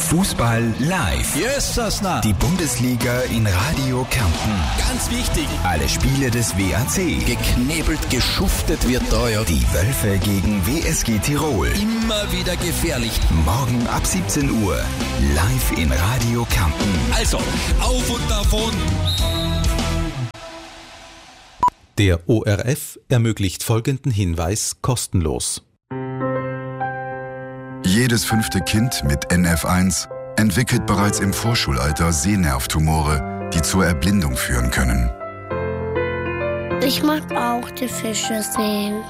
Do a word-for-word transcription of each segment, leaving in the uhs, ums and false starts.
Fußball live. Yes, Sasna. Die Bundesliga in Radio Kärnten. Ganz wichtig. Alle Spiele des W A C. Geknebelt, geschuftet wird da, ja. Die Wölfe gegen W S G Tirol. Immer wieder gefährlich. Morgen ab siebzehn Uhr. Live in Radio Kärnten. Also, auf und davon. Der O R F ermöglicht folgenden Hinweis kostenlos. Jedes fünfte Kind mit N F eins entwickelt bereits im Vorschulalter Sehnervtumore, die zur Erblindung führen können. Ich mag auch die Fische sehen.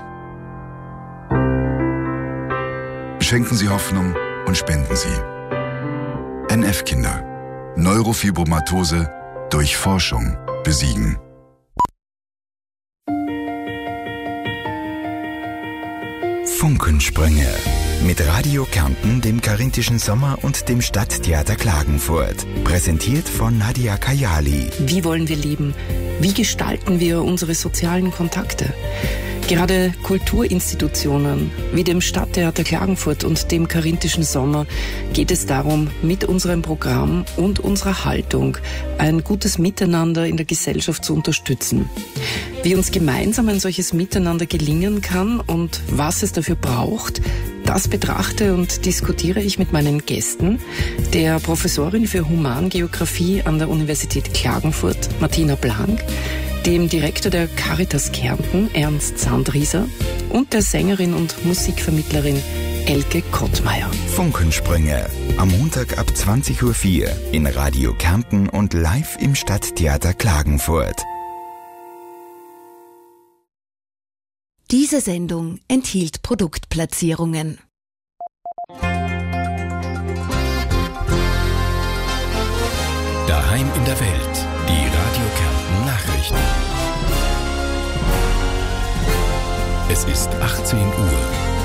Schenken Sie Hoffnung und spenden Sie. N F-Kinder. Neurofibromatose durch Forschung besiegen. Funkensprünge. Mit Radio Kärnten, dem Karinthischen Sommer und dem Stadttheater Klagenfurt. Präsentiert von Nadia Kayali. Wie wollen wir leben? Wie gestalten wir unsere sozialen Kontakte? Gerade Kulturinstitutionen wie dem Stadttheater Klagenfurt und dem Karinthischen Sommer geht es darum, mit unserem Programm und unserer Haltung ein gutes Miteinander in der Gesellschaft zu unterstützen. Wie uns gemeinsam ein solches Miteinander gelingen kann und was es dafür braucht, das betrachte und diskutiere ich mit meinen Gästen, der Professorin für Humangeographie an der Universität Klagenfurt, Martina Blank, dem Direktor der Caritas Kärnten, Ernst Sandrieser, und der Sängerin und Musikvermittlerin Elke Kottmeier. Funkensprünge. Am Montag ab zwanzig Uhr vier in Radio Kärnten und live im Stadttheater Klagenfurt. Diese Sendung enthielt Produktplatzierungen. Daheim in der Welt. Die Radio Kärnten Nachrichten. Es ist achtzehn Uhr.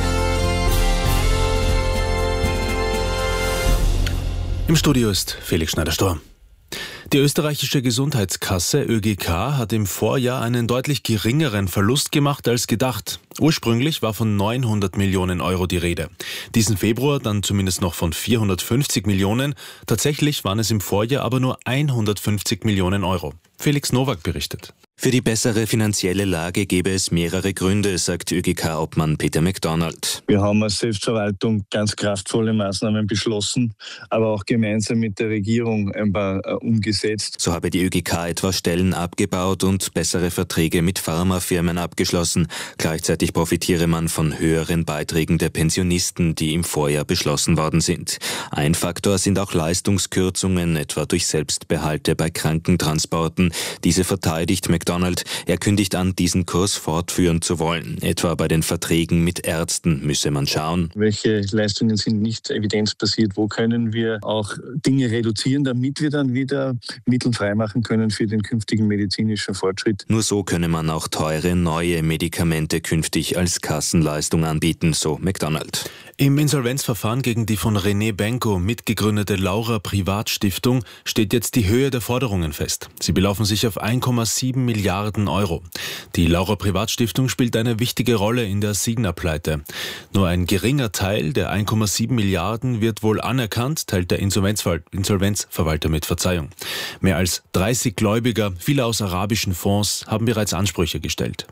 Im Studio ist Felix Schneider-Storr. Die österreichische Gesundheitskasse Ö G K hat im Vorjahr einen deutlich geringeren Verlust gemacht als gedacht. Ursprünglich war von neunhundert Millionen Euro die Rede. Diesen Februar dann zumindest noch von vierhundertfünfzig Millionen. Tatsächlich waren es im Vorjahr aber nur hundertfünfzig Millionen Euro. Felix Nowak berichtet. Für die bessere finanzielle Lage gäbe es mehrere Gründe, sagt Ö G K-Obmann Peter McDonald. Wir haben als Selbstverwaltung ganz kraftvolle Maßnahmen beschlossen, aber auch gemeinsam mit der Regierung ein paar äh, umgesetzt. So habe die Ö G K etwa Stellen abgebaut und bessere Verträge mit Pharmafirmen abgeschlossen. Gleichzeitig profitiere man von höheren Beiträgen der Pensionisten, die im Vorjahr beschlossen worden sind. Ein Faktor sind auch Leistungskürzungen, etwa durch Selbstbehalte bei Krankentransporten. Diese verteidigt McDonald. Er kündigt an, diesen Kurs fortführen zu wollen. Etwa bei den Verträgen mit Ärzten müsse man schauen. Welche Leistungen sind nicht evidenzbasiert? Wo können wir auch Dinge reduzieren, damit wir dann wieder Mittel freimachen können für den künftigen medizinischen Fortschritt? Nur so könne man auch teure neue Medikamente künftig als Kassenleistung anbieten, so McDonald. Im Insolvenzverfahren gegen die von René Benko mitgegründete Laura Privatstiftung steht jetzt die Höhe der Forderungen fest. Sie belaufen sich auf ein Komma sieben Milliarden Euro. Die Laura Privatstiftung spielt eine wichtige Rolle in der Signa-Pleite. Nur ein geringer Teil der ein Komma sieben Milliarden wird wohl anerkannt, teilt der Insolvenzverwalter mit. Verzeihung. Mehr als dreißig Gläubiger, viele aus arabischen Fonds, haben bereits Ansprüche gestellt.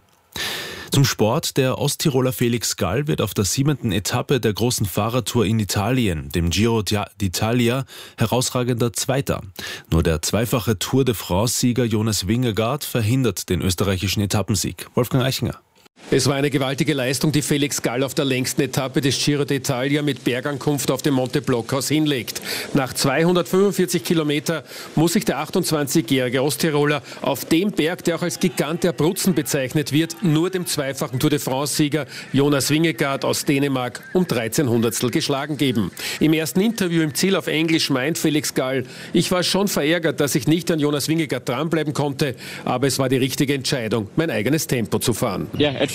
Zum Sport. Der Osttiroler Felix Gall wird auf der siebenten Etappe der großen Fahrradtour in Italien, dem Giro d'Italia, herausragender Zweiter. Nur der zweifache Tour de France-Sieger Jonas Vingegaard verhindert den österreichischen Etappensieg. Wolfgang Eichinger. Es war eine gewaltige Leistung, die Felix Gall auf der längsten Etappe des Giro d'Italia mit Bergankunft auf dem Monte Blockhaus hinlegt. Nach zweihundertfünfundvierzig Kilometer muss sich der achtundzwanzigjährige Osttiroler auf dem Berg, der auch als Gigant der Abruzzen bezeichnet wird, nur dem zweifachen Tour de France-Sieger Jonas Vingegaard aus Dänemark um dreizehn Hundertstel geschlagen geben. Im ersten Interview im Ziel auf Englisch meint Felix Gall: Ich war schon verärgert, dass ich nicht an Jonas Vingegaard dranbleiben konnte, aber es war die richtige Entscheidung, mein eigenes Tempo zu fahren. Yeah, at first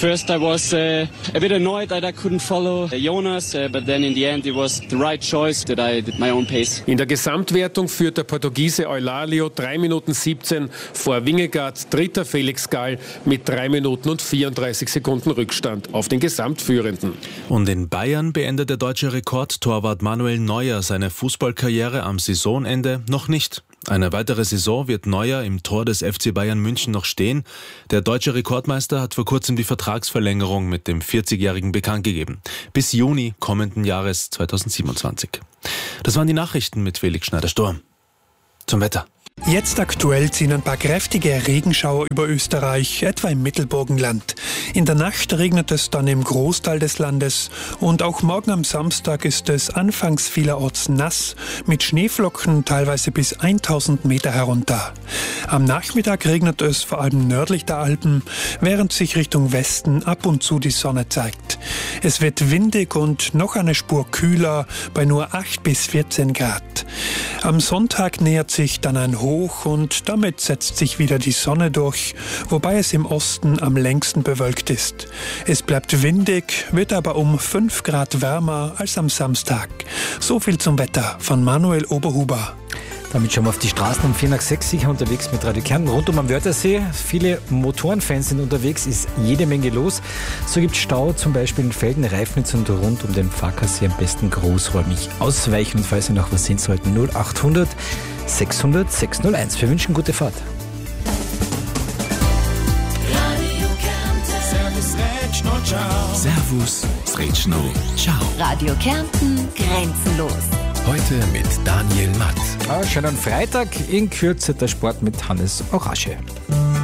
first I was uh, a bit annoyed that I couldn't follow Jonas, uh, but then in the end it was the right choice that I did my own pace. In der Gesamtwertung führt der Portugiese Eulalio drei Minuten siebzehn vor Vingegaard, dritter Felix Gall mit drei Minuten und vierunddreißig Sekunden Rückstand auf den Gesamtführenden. Und in Bayern beendet der deutsche Rekordtorwart Manuel Neuer seine Fußballkarriere am Saisonende noch nicht. Eine weitere Saison wird Neuer im Tor des F C Bayern München noch stehen. Der deutsche Rekordmeister hat vor kurzem die Vertragsverlängerung mit dem vierzigjährigen bekannt gegeben. Bis Juni kommenden Jahres zweitausendsiebenundzwanzig. Das waren die Nachrichten mit Felix Schneider-Sturm. Zum Wetter. Jetzt aktuell ziehen ein paar kräftige Regenschauer über Österreich, etwa im Mittelburgenland. In der Nacht regnet es dann im Großteil des Landes und auch morgen am Samstag ist es anfangs vielerorts nass, mit Schneeflocken teilweise bis tausend Meter herunter. Am Nachmittag regnet es vor allem nördlich der Alpen, während sich Richtung Westen ab und zu die Sonne zeigt. Es wird windig und noch eine Spur kühler bei nur acht bis vierzehn Grad. Am Sonntag nähert sich dann ein Hoch und damit setzt sich wieder die Sonne durch, wobei es im Osten am längsten bewölkt ist. Es bleibt windig, wird aber um fünf Grad wärmer als am Samstag. So viel zum Wetter von Manuel Oberhuber. Damit schauen wir auf die Straßen um vier nach sechs, sicher unterwegs mit Radio Kärnten rund um am Wörthersee. Viele Motorenfans sind unterwegs, ist jede Menge los. So gibt es Stau zum Beispiel in Felden, Reifnitz und rund um den Farkasee. Am besten großräumig ausweichen und falls Sie noch was sehen sollten, null achthundert sechshundert sechshunderteins. Wir wünschen gute Fahrt. Servus, Sretschno, ciao. Radio Kärnten, grenzenlos. Heute mit Daniel Matt. Ah, schönen Freitag, in Kürze der Sport mit Hannes Orasche.